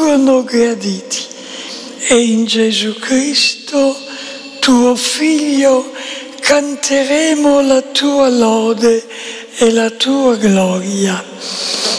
furono graditi. E in Gesù Cristo, tuo Figlio, canteremo la tua lode e la tua gloria.